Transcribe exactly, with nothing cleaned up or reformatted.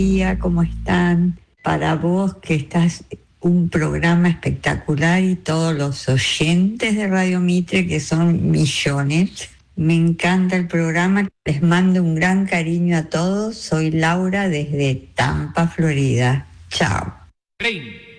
día, ¿cómo están? Para vos que estás un programa espectacular y todos los oyentes de Radio Mitre, que son millones. Me encanta el programa, les mando un gran cariño a todos. Soy Laura desde Tampa, Florida. Chao.